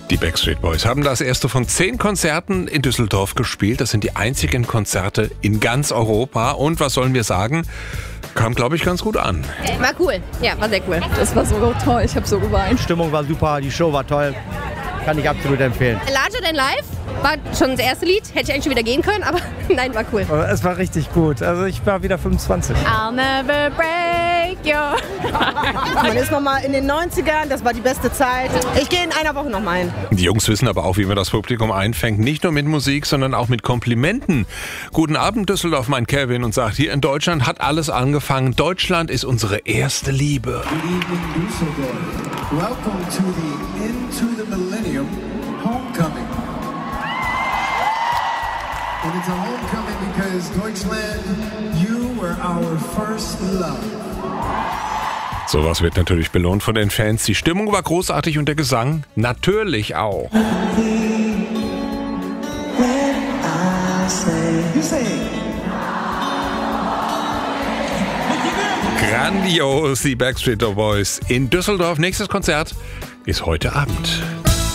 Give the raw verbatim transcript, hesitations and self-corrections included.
Die Backstreet Boys haben das erste von zehn Konzerten in Düsseldorf gespielt. Das sind die einzigen Konzerte in ganz Europa. Und was sollen wir sagen? Kam, glaube ich, ganz gut an. War cool. Ja, war sehr cool. Das war so toll. Ich habe so geweint. Die Stimmung war super, die Show war toll. Kann ich absolut empfehlen. Larger Than Life war schon das erste Lied. Hätte ich eigentlich schon wieder gehen können, aber nein, war cool. Es war richtig gut. Also ich war wieder fünfundzwanzig. I'll never break your... Man ist nochmal in den neunzigern, das war die beste Zeit. Ich gehe in einer Woche nochmal hin. Die Jungs wissen aber auch, wie man das Publikum einfängt. Nicht nur mit Musik, sondern auch mit Komplimenten. Guten Abend, Düsseldorf, mein Kevin. Und sagt, hier in Deutschland hat alles angefangen. Deutschland ist unsere erste Liebe. Good evening, Düsseldorf. Welcome to the Into the Millennium Homecoming. And it's a homecoming because Deutschland, you were our first love. Sowas wird natürlich belohnt von den Fans. Die Stimmung war großartig und der Gesang natürlich auch. Grandios, die Backstreet Boys in Düsseldorf. Nächstes Konzert ist heute Abend.